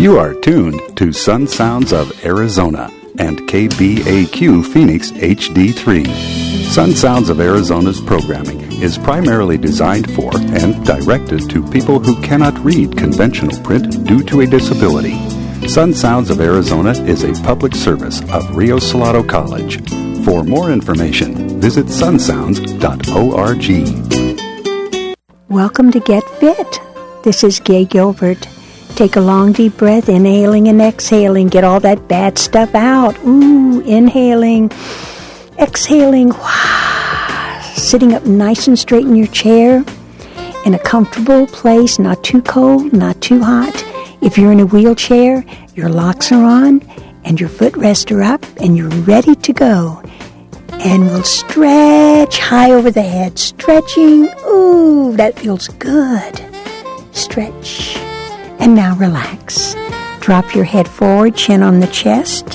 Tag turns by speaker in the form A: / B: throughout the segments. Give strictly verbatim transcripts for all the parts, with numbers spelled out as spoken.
A: You are tuned to Sun Sounds of Arizona and K B A Q Phoenix H D three. Sun Sounds of Arizona's programming is primarily designed for and directed to people who cannot read conventional print due to a disability. Sun Sounds of Arizona is a public service of Rio Salado College. For more information, visit sun sounds dot org.
B: Welcome to Get Fit. This is Gay Gilbert. Take a long deep breath, inhaling and exhaling. Get all that bad stuff out. Ooh, inhaling, exhaling. Wow. Sitting up nice and straight in your chair in a comfortable place, not too cold, not too hot. If you're in a wheelchair, your locks are on and your footrests are up and you're ready to go. And we'll stretch high over the head. Stretching. Ooh, that feels good. Stretch. And now relax. Drop your head forward, chin on the chest.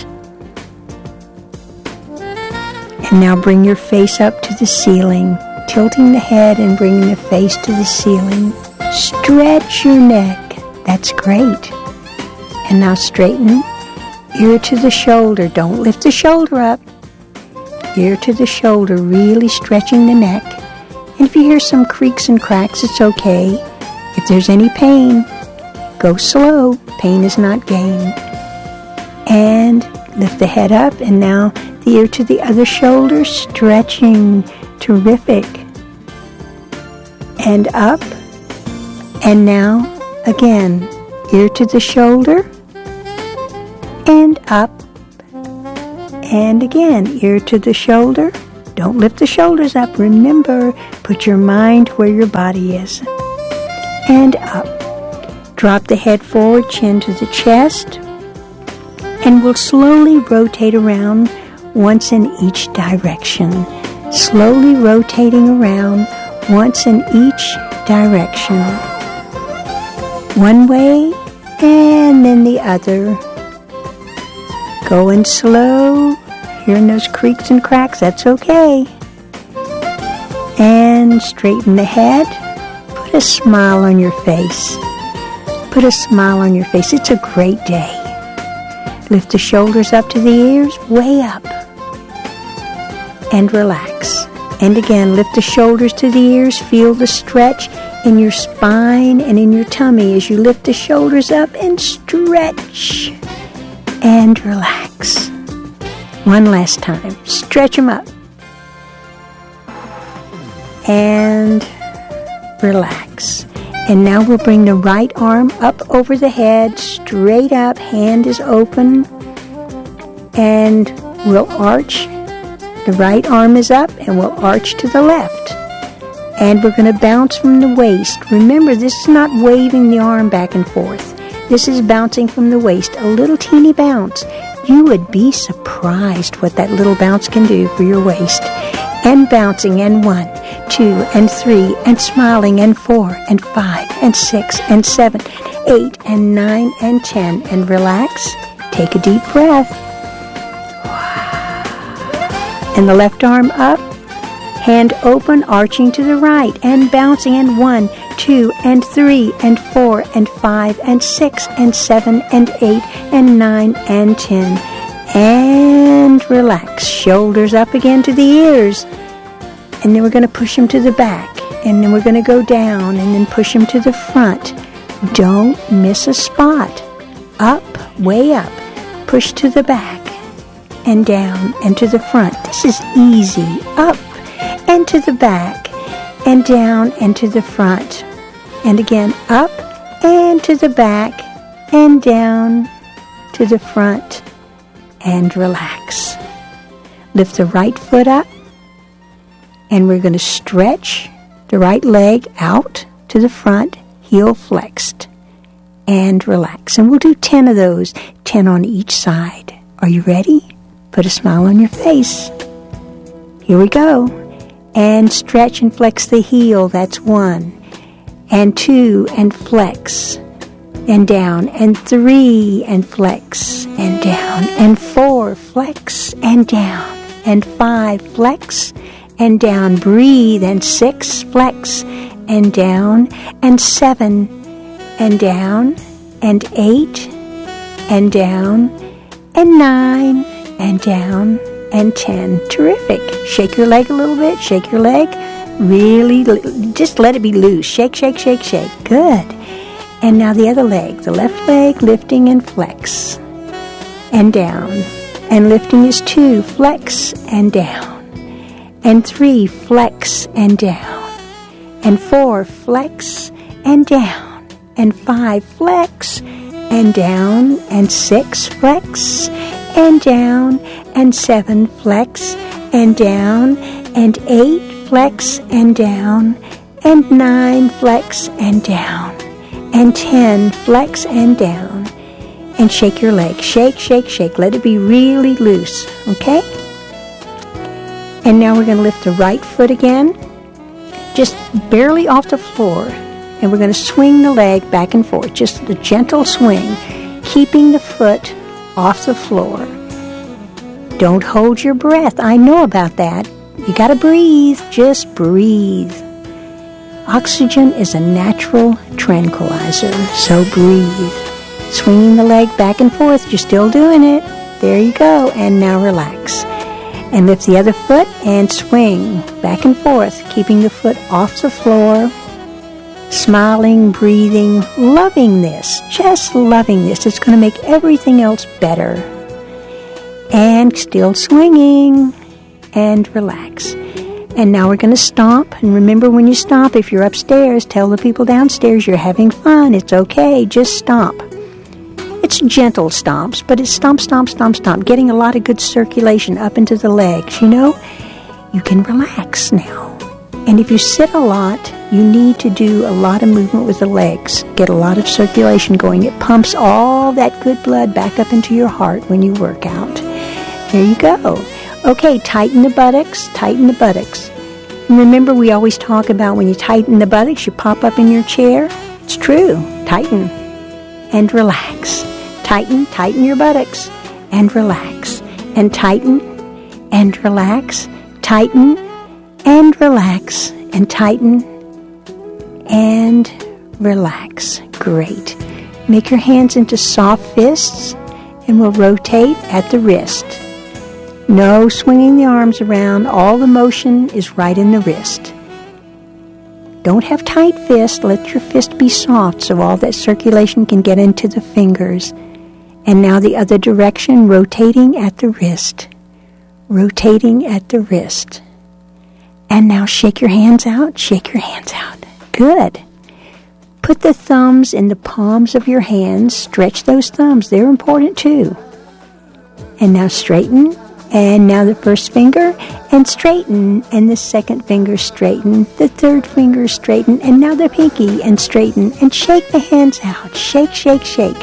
B: And now bring your face up to the ceiling, tilting the head and bringing the face to the ceiling. Stretch your neck. That's great. And now straighten. Ear to the shoulder. Don't lift the shoulder up. Ear to the shoulder, really stretching the neck. And if you hear some creaks and cracks, it's okay. If there's any pain, go slow. Pain is not gain. And lift the head up. And now the ear to the other shoulder, stretching. Terrific. And up. And now, again, ear to the shoulder. And up. And again, ear to the shoulder. Don't lift the shoulders up. Remember, put your mind where your body is. And up. Drop the head forward, chin to the chest. And we'll slowly rotate around once in each direction. Slowly rotating around once in each direction. One way and then the other. Going slow. Hearing those creaks and cracks, that's okay. And straighten the head. Put a smile on your face. Put a smile on your face. It's a great day. Lift the shoulders up to the ears, way up. And relax. And again, lift the shoulders to the ears. Feel the stretch in your spine and in your tummy as you lift the shoulders up and stretch. And relax. One last time. Stretch them up. And relax. And now we'll bring the right arm up over the head, straight up, hand is open, and we'll arch. The right arm is up, and we'll arch to the left. And we're going to bounce from the waist. Remember, this is not waving the arm back and forth. This is bouncing from the waist, a little teeny bounce. You would be surprised what that little bounce can do for your waist. And bouncing, and one, two, and three, and smiling, and four, and five, and six, and seven, eight, and nine, and ten. And relax. Take a deep breath. And the left arm up. Hand open, arching to the right, and bouncing, and one, two, and three, and four, and five, and six, and seven, and eight, and nine, and ten. And relax. Shoulders up again to the ears. And then we're going to push them to the back. And then we're going to go down and then push them to the front. Don't miss a spot. Up, way up. Push to the back. And down and to the front. This is easy. Up and to the back. And down and to the front. And again, up and to the back. And down to the front. And relax. Lift the right foot up. And we're going to stretch the right leg out to the front, heel flexed. And relax. And we'll do ten of those, ten on each side. Are you ready? Put a smile on your face. Here we go. And stretch and flex the heel. That's one. And two, and flex. And down, and three, and flex, and down, and four, flex, and down, and five, flex, and down, breathe, and six, flex, and down, and seven, and down, and eight, and down, and nine, and down, and ten. Terrific. Shake your leg a little bit. Shake your leg. Really, just let it be loose. Shake, shake, shake, shake. Good. And now the other leg. The left leg, lifting and flex. And down. And lifting is two. Flex and down. And three. Flex and down. And four. Flex and down. And five. Flex and down. And six. Flex and down. And seven. Flex and down. And eight. Flex and down, and nine, flex and down, and ten, flex and down, and shake your leg. Shake, shake, shake. Let it be really loose, okay? And now we're going to lift the right foot again, just barely off the floor, and we're going to swing the leg back and forth, just a gentle swing, keeping the foot off the floor. Don't hold your breath. I know about that. You gotta breathe. Just breathe. Oxygen is a natural tranquilizer, so breathe. Swinging the leg back and forth. You're still doing it. There you go. And now relax. And lift the other foot and swing back and forth, keeping the foot off the floor. Smiling, breathing, loving this. Just loving this. It's going to make everything else better. And still swinging. And relax. And now we're going to stomp. And remember, when you stomp, if you're upstairs, tell the people downstairs you're having fun. It's okay. Just stomp. It's gentle stomps, but it's stomp, stomp, stomp, stomp, getting a lot of good circulation up into the legs, you know? You can relax now. And if you sit a lot, you need to do a lot of movement with the legs. Get a lot of circulation going. It pumps all that good blood back up into your heart when you work out. There you go. Okay, tighten the buttocks, tighten the buttocks. And remember, we always talk about when you tighten the buttocks, you pop up in your chair. It's true. Tighten and relax. Tighten, tighten your buttocks and relax. And tighten and relax. Tighten and relax. And tighten and relax. Great. Make your hands into soft fists and we'll rotate at the wrist. No swinging the arms around. All the motion is right in the wrist. Don't have tight fists. Let your fist be soft so all that circulation can get into the fingers. And now the other direction, rotating at the wrist. Rotating at the wrist. And now shake your hands out. Shake your hands out. Good. Put the thumbs in the palms of your hands. Stretch those thumbs. They're important too. And now straighten. And now the first finger, and straighten, and the second finger straighten, the third finger straighten, and now the pinky, and straighten, and shake the hands out. Shake, shake, shake.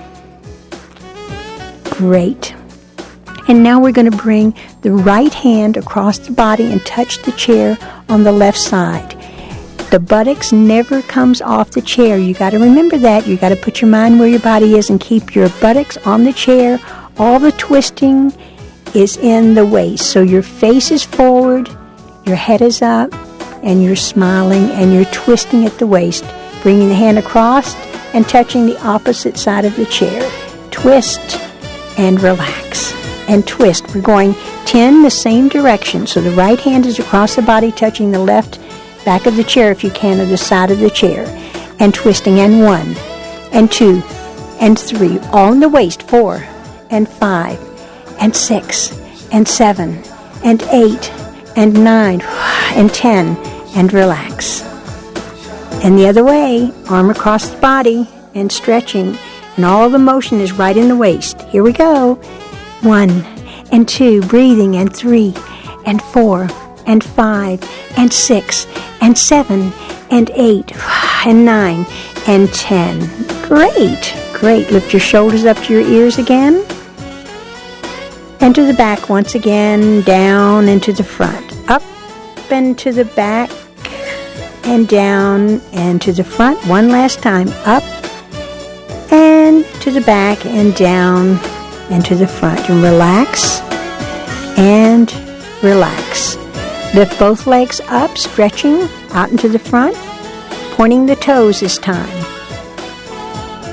B: Great. And now we're going to bring the right hand across the body and touch the chair on the left side. The buttocks never comes off the chair. You got to remember that. You got to put your mind where your body is and keep your buttocks on the chair. All the twisting is in the waist. So your face is forward, your head is up, and you're smiling, and you're twisting at the waist, bringing the hand across and touching the opposite side of the chair. Twist and relax. And twist. We're going ten the same direction. So the right hand is across the body, touching the left back of the chair if you can, or the side of the chair. And twisting. And one, and two, and three. All in the waist. Four, and five, and six, and seven, and eight, and nine, and ten, and relax. And the other way, arm across the body, and stretching, and all the motion is right in the waist. Here we go. One, and two, breathing, and three, and four, and five, and six, and seven, and eight, and nine, and ten. Great, great. Lift your shoulders up to your ears again. And to the back once again, down and to the front. Up and to the back, and down and to the front. One last time. Up and to the back, and down and to the front. And relax and relax. Lift both legs up, stretching out into the front, pointing the toes this time.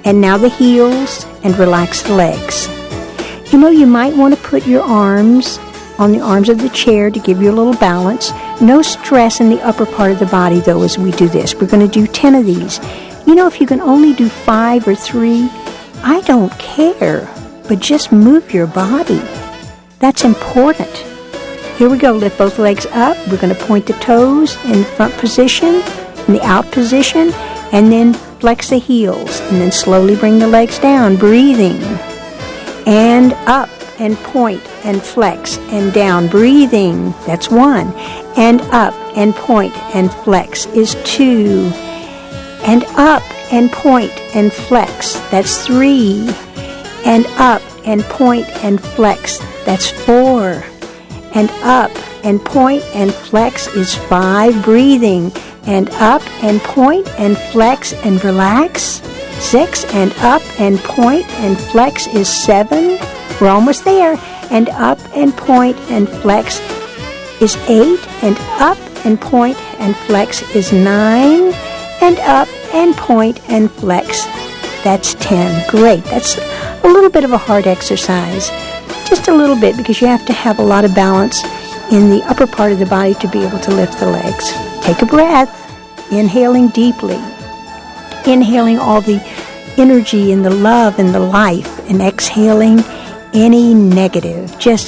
B: And now the heels, and relax the legs. You know, you might want to put your arms on the arms of the chair to give you a little balance. No stress in the upper part of the body, though, as we do this. We're going to do ten of these. You know, if you can only do five or three, I don't care, but just move your body. That's important. Here we go. Lift both legs up. We're going to point the toes in the front position, in the out position, and then flex the heels, and then slowly bring the legs down, breathing, and up, and point, and flex, and down, breathing. That's one. And up, and point, and flex is two. And up, and point, and flex. That's three. And up, and point, and flex. That's four. And up, and point, and flex is five. Breathing. And up, and point, and flex, and relax. Six. And up, and point, and flex is seven. We're almost there. And up, and point, and flex is eight. And up, and point, and flex is nine. And up, and point, and flex. That's ten. Great. That's a little bit of a hard exercise. Just a little bit, because you have to have a lot of balance in the upper part of the body to be able to lift the legs. Take a breath, inhaling deeply. Inhaling all the energy and the love and the life, and exhaling any negative. Just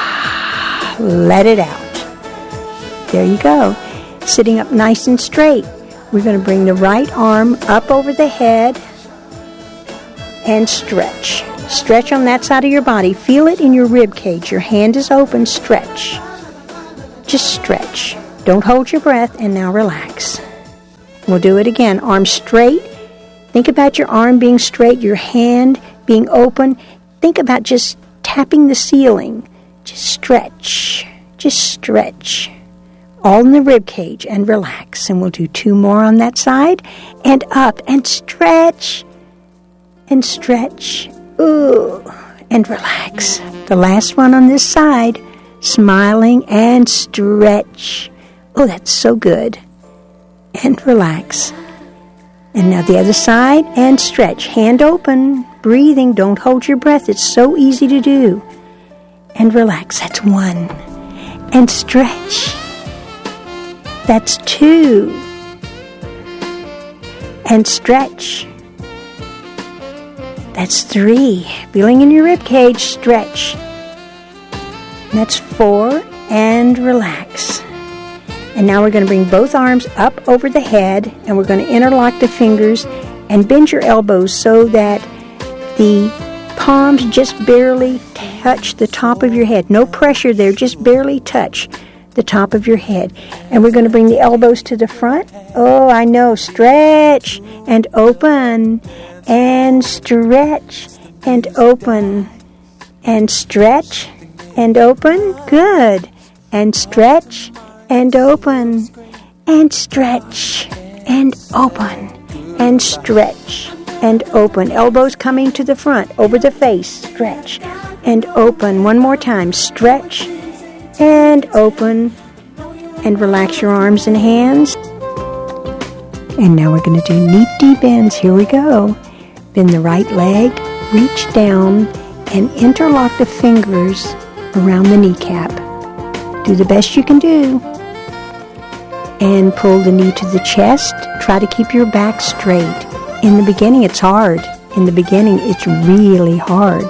B: let it out. There you go. Sitting up nice and straight. We're going to bring the right arm up over the head and stretch. Stretch on that side of your body. Feel it in your rib cage. Your hand is open. Stretch. Just stretch. Don't hold your breath, and now relax. We'll do it again. Arm straight. Think about your arm being straight, your hand being open. Think about just tapping the ceiling. Just stretch. Just stretch. All in the rib cage, and relax. And we'll do two more on that side. And up, and stretch. And stretch. Ooh. And relax. The last one on this side. Smiling and stretch. Oh, that's so good. And relax. And now the other side, and stretch. Hand open, breathing. Don't hold your breath. It's so easy to do. And relax. That's one. And stretch. That's two. And stretch. That's three. Feeling in your rib cage, stretch. That's four, and relax. And now we're going to bring both arms up over the head, and we're going to interlock the fingers and bend your elbows so that the palms just barely touch the top of your head. No pressure there, just barely touch the top of your head. And we're going to bring the elbows to the front. Oh, I know. Stretch and open and stretch and open and stretch and open. Good. And stretch and open and stretch and open and stretch and open. Elbows coming to the front, over the face. Stretch and open. One more time. Stretch and open. And relax your arms and hands. And now we're going to do knee deep bends. Here we go. Bend the right leg, reach down, and interlock the fingers around the kneecap. Do the best you can do. And pull the knee to the chest. Try to keep your back straight. In the beginning, it's hard. In the beginning, it's really hard.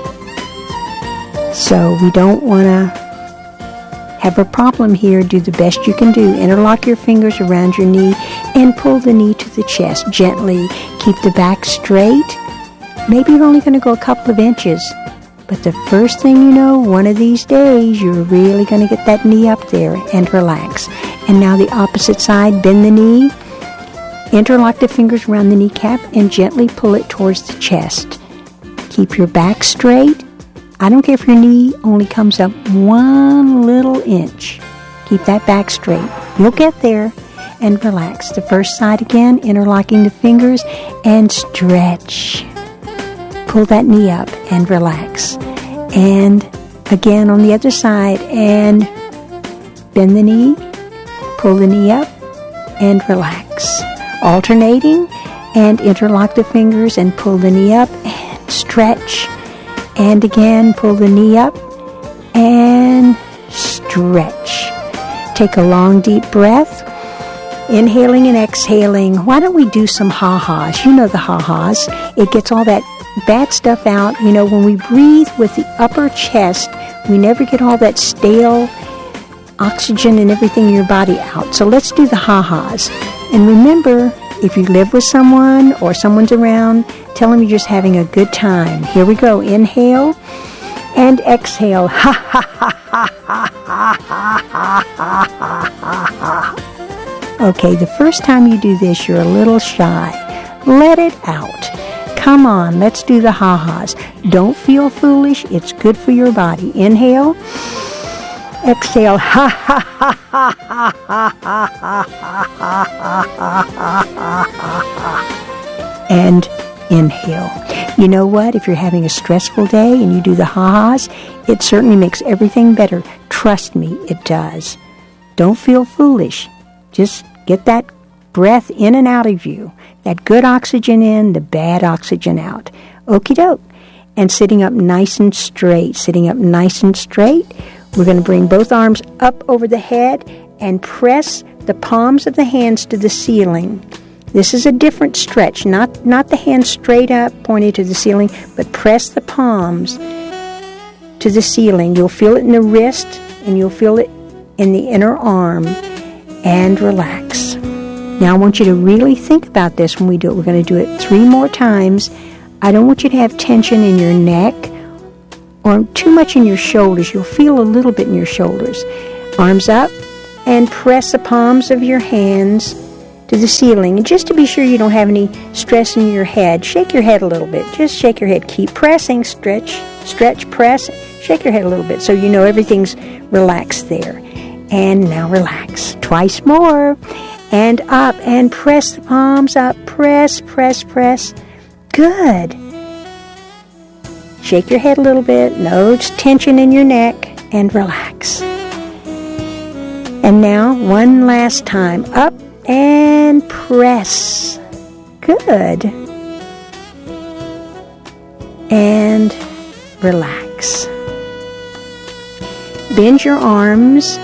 B: So we don't want to have a problem here. Do the best you can do. Interlock your fingers around your knee and pull the knee to the chest gently. Keep the back straight. Maybe you're only going to go a couple of inches, but the first thing you know, one of these days, you're really going to get that knee up there, and relax. And now the opposite side. Bend the knee, interlock the fingers around the kneecap, and gently pull it towards the chest. Keep your back straight. I don't care if your knee only comes up one little inch. Keep that back straight. You'll get there. And relax. The first side again, interlocking the fingers, and stretch. Pull that knee up and relax. And again on the other side, and bend the knee, pull the knee up, and relax. Alternating, and interlock the fingers and pull the knee up and stretch. And again, pull the knee up and stretch. Take a long, deep breath, inhaling and exhaling. Why don't we do some ha-has? You know the ha-has. It gets all that bad stuff out. You know, when we breathe with the upper chest, we never get all that stale oxygen and everything in your body out. So let's do the ha-has. And remember, if you live with someone or someone's around, tell them you're just having a good time. Here we go. Inhale and exhale. Ha ha ha ha ha ha ha ha ha. Okay, the first time you do this, you're a little shy. Let it out. Come on, let's do the ha-has. Don't feel foolish. It's good for your body. Inhale. Exhale. Ha ha ha ha ha ha ha ha ha ha. And inhale. You know what? If you're having a stressful day and you do the ha-has, it certainly makes everything better. Trust me, it does. Don't feel foolish. Just get that breath in and out of you. That good oxygen in, the bad oxygen out. Okie doke. And sitting up nice and straight. Sitting up nice and straight. We're going to bring both arms up over the head and press the palms of the hands to the ceiling. This is a different stretch, not, not the hands straight up pointed to the ceiling, but press the palms to the ceiling. You'll feel it in the wrist and you'll feel it in the inner arm, and relax. Now I want you to really think about this when we do it. We're going to do it three more times. I don't want you to have tension in your neck or too much in your shoulders. You'll feel a little bit in your shoulders. Arms up and press the palms of your hands to the ceiling. And just to be sure you don't have any stress in your head, shake your head a little bit. Just shake your head. Keep pressing. Stretch, stretch, press. Shake your head a little bit so you know everything's relaxed there. And now relax. Twice more. And up and press the palms up. Press, press, press. Good. Shake your head a little bit. No tension in your neck. And relax. And now, one last time. Up and press. Good. And relax. Bend your arms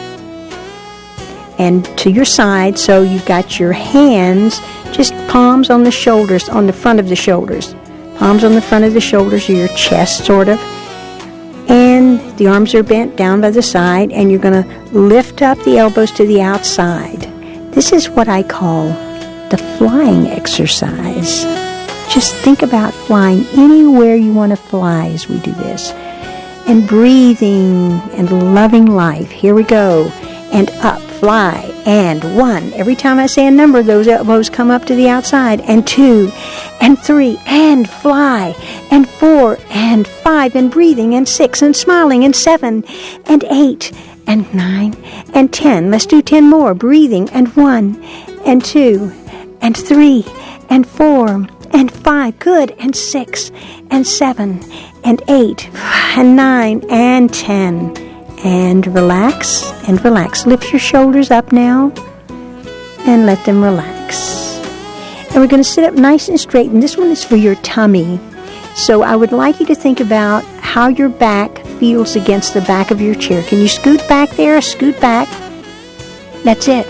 B: and to your side, so you've got your hands just palms on the shoulders, on the front of the shoulders. Palms on the front of the shoulders, or your chest, sort of. And the arms are bent down by the side, and you're going to lift up the elbows to the outside. This is what I call the flying exercise. Just think about flying anywhere you want to fly as we do this. And breathing and loving life. Here we go. And up, fly, and one. Every time I say a number, those elbows come up to the outside. And two, and three, and fly, and four, and five, and breathing, and six, and smiling, and seven, and eight, and nine, and ten. Let's do ten more. Breathing, and one, and two, and three, and four, and five. Good. And six, and seven, and eight, and nine, and ten. And relax, and relax. Lift your shoulders up now, and let them relax. And we're going to sit up nice and straight, and this one is for your tummy. So I would like you to think about how your back feels against the back of your chair. Can you scoot back there? Scoot back. That's it.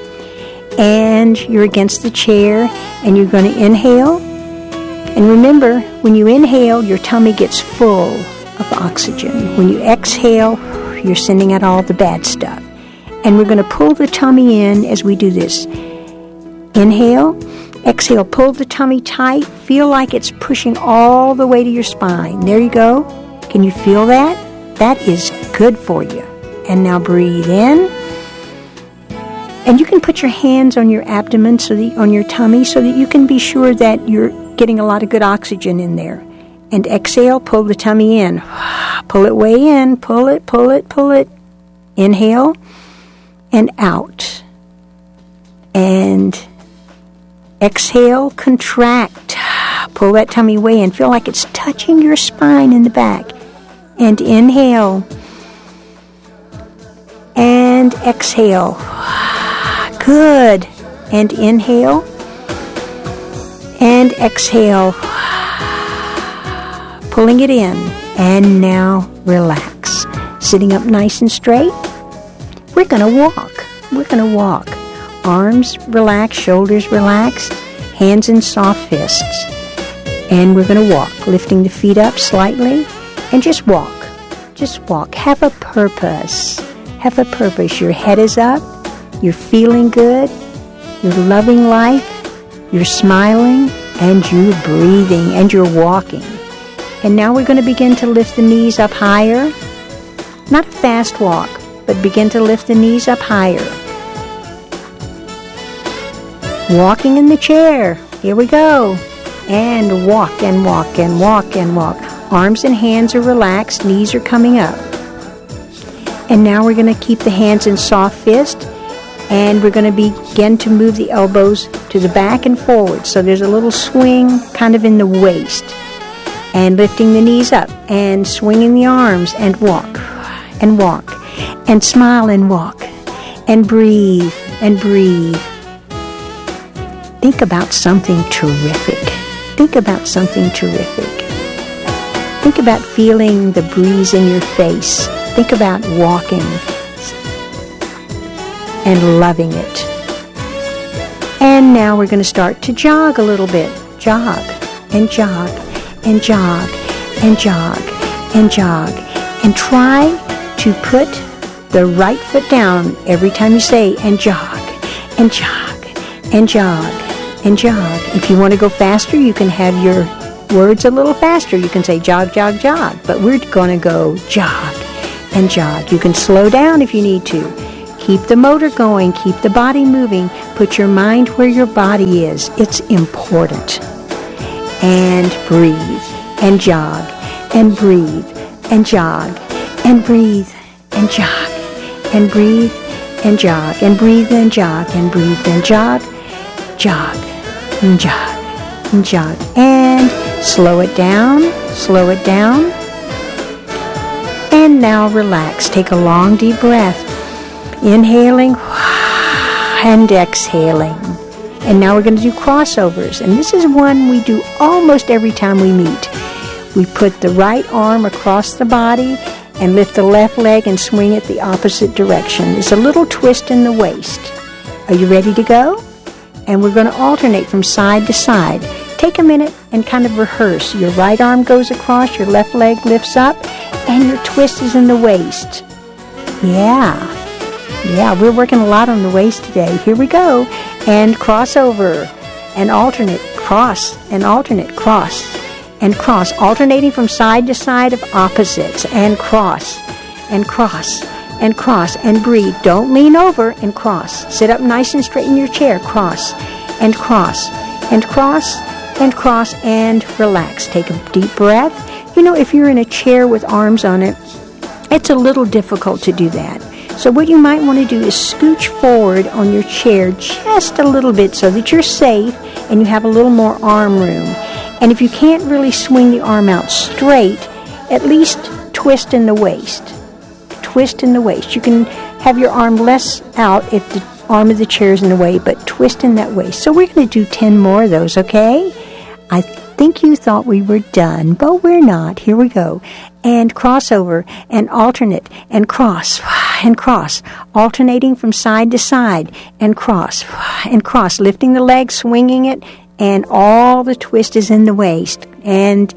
B: And you're against the chair, and you're going to inhale. And remember, when you inhale, your tummy gets full of oxygen. When you exhale, you're sending out all the bad stuff. And we're going to pull the tummy in as we do this. Inhale, exhale, pull the tummy tight. Feel like it's pushing all the way to your spine. There you go. Can you feel that? That is good for you. And now breathe in. And you can put your hands on your abdomen, so that, on your tummy, so that you can be sure that you're getting a lot of good oxygen in there. And exhale, pull the tummy in. Pull it way in. Pull it, pull it, pull it. Inhale and out. And exhale, contract. Pull that tummy way in. Feel like it's touching your spine in the back. And inhale. And exhale. Good. And inhale. And And exhale. Pulling it in. And now relax. Sitting up nice and straight. We're going to walk. We're going to walk. Arms relaxed, shoulders relaxed, hands in soft fists. And we're going to walk, lifting the feet up slightly, and just walk. Just walk. Have a purpose. Have a purpose. Your head is up. You're feeling good. You're loving life. You're smiling. And you're breathing. And you're walking. And now we're going to begin to lift the knees up higher. Not a fast walk, but begin to lift the knees up higher. Walking in the chair. Here we go. And walk and walk and walk and walk. Arms and hands are relaxed. Knees are coming up. And now we're going to keep the hands in soft fist. And we're going to begin to move the elbows to the back and forward. So there's a little swing kind of in the waist. And lifting the knees up. And swinging the arms. And walk. And walk. And smile and walk. And breathe. And breathe. Think about something terrific. Think about something terrific. Think about feeling the breeze in your face. Think about walking and loving it. And now we're going to start to jog a little bit. Jog and jog and jog and jog and jog. And try to put the right foot down every time you say and jog and jog and jog. And jog. If you want to go faster, you can have your words a little faster. You can say jog, jog, jog. But we're going to go jog and jog. You can slow down if you need to. Keep the motor going. Keep the body moving. Put your mind where your body is. It's important. And breathe. And jog. And breathe. And jog. And breathe. And jog. And breathe. And jog. And breathe and jog. And breathe and jog. Jog. And jog, and jog, and slow it down, slow it down, and now relax. Take a long deep breath, inhaling and exhaling. And now we're going to do crossovers, and this is one we do almost every time we meet. We put the right arm across the body and lift the left leg and swing it the opposite direction. It's a little twist in the waist. Are you ready to go? And we're going to alternate from side to side. Take a minute and kind of rehearse. Your right arm goes across, your left leg lifts up, and your twist is in the waist. Yeah. Yeah, we're working a lot on the waist today. Here we go. And cross over. And alternate. Cross. And alternate. Cross. And cross. Alternating from side to side of opposites. And cross. And cross. And cross, and breathe. Don't lean over, and cross. Sit up nice and straight in your chair. Cross, and cross, and cross, and cross, and relax. Take a deep breath. You know, if you're in a chair with arms on it, it's a little difficult to do that. So what you might want to do is scooch forward on your chair just a little bit so that you're safe and you have a little more arm room. And if you can't really swing the arm out straight, at least twist in the waist. Twist in the waist. You can have your arm less out if the arm of the chair is in the way, but twist in that waist. So we're going to do ten more of those, okay? I think you thought we were done, but we're not. Here we go. And crossover, and alternate, and cross, and cross. Alternating from side to side, and cross, and cross. Lifting the leg, swinging it, and all the twist is in the waist. And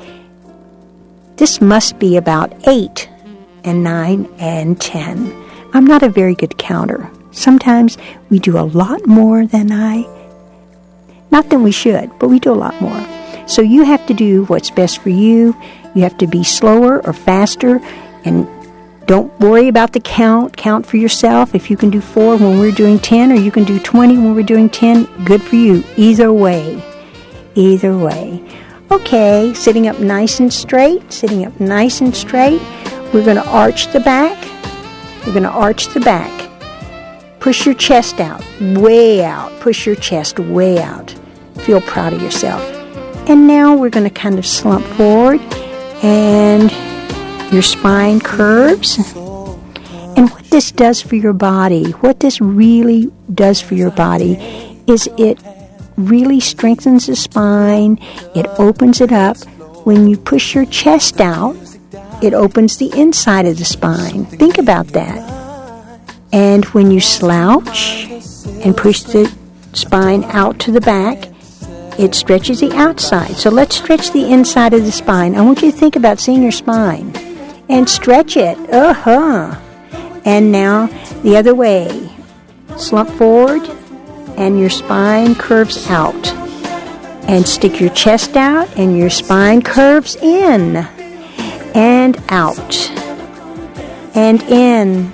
B: this must be about eight. And nine and ten. I'm not a very good counter. Sometimes we do a lot more than I, not than we should, but we do a lot more. So you have to do what's best for you. You have to be slower or faster, and don't worry about the count. Count for yourself. If you can do four when we're doing ten, or you can do twenty when we're doing ten, good for you. Either way. Either way. Okay, sitting up nice and straight, sitting up nice and straight. We're going to arch the back. We're going to arch the back. Push your chest out, way out. Push your chest way out. Feel proud of yourself. And now we're going to kind of slump forward, and your spine curves. And what this does for your body, what this really does for your body, is it really strengthens the spine. It opens it up. When you push your chest out, it opens the inside of the spine. Think about that. And when you slouch and push the spine out to the back, it stretches the outside. So let's stretch the inside of the spine. I want you to think about seeing your spine and stretch it. Uh-huh. And now the other way. Slump forward and your spine curves out. And stick your chest out and your spine curves in. And out. And in.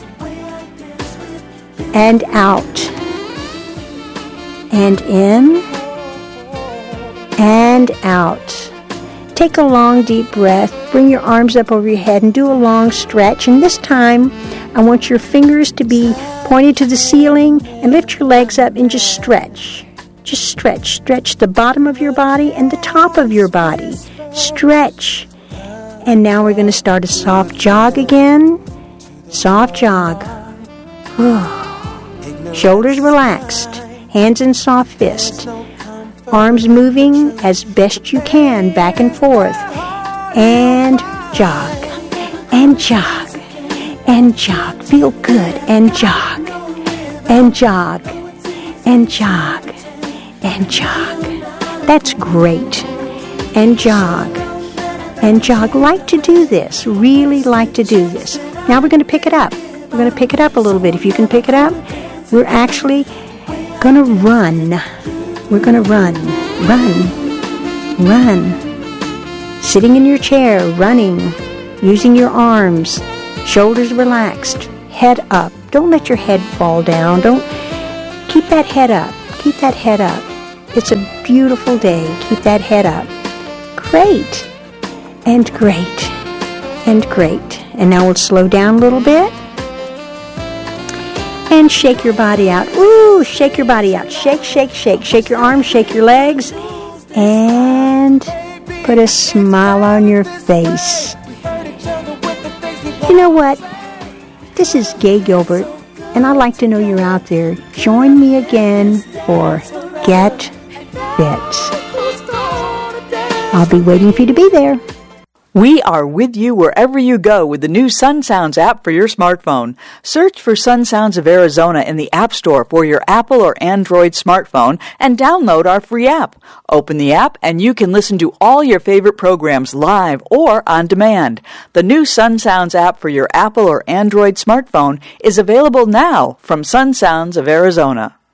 B: And out. And in. And out. Take a long, deep breath. Bring your arms up over your head and do a long stretch. And this time, I want your fingers to be pointed to the ceiling and lift your legs up and just stretch. Just stretch. Stretch the bottom of your body and the top of your body. Stretch. And now we're going to start a soft jog again. Soft jog. Shoulders relaxed. Hands in soft fist. Arms moving as best you can, back and forth. And jog. And jog. And jog. Feel good. And jog. And jog. And jog. And jog. That's great. And jog. And jog. Like to do this. Really like to do this. Now we're going to pick it up. We're going to pick it up a little bit. If you can pick it up, we're actually going to run. We're going to run. Run. Run. Sitting in your chair, running. Using your arms. Shoulders relaxed. Head up. Don't let your head fall down. Don't. Keep that head up. Keep that head up. It's a beautiful day. Keep that head up. Great. And great. And great. And now we'll slow down a little bit. And shake your body out. Ooh, shake your body out. Shake, shake, shake. Shake your arms, shake your legs. And put a smile on your face. You know what? This is Gay Gilbert, and I'd like to know you're out there. Join me again for Get Fit. I'll be waiting for you to be there.
C: We are with you wherever you go with the new Sun Sounds app for your smartphone. Search for Sun Sounds of Arizona in the App Store for your Apple or Android smartphone and download our free app. Open the app and you can listen to all your favorite programs live or on demand. The new Sun Sounds app for your Apple or Android smartphone is available now from Sun Sounds of Arizona.